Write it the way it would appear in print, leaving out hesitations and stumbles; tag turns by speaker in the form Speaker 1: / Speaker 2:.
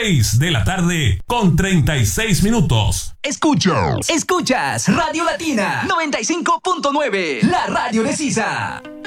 Speaker 1: 6 de la tarde con 36 minutos.
Speaker 2: Escuchas Radio Latina 95.9, la radio de Sisa.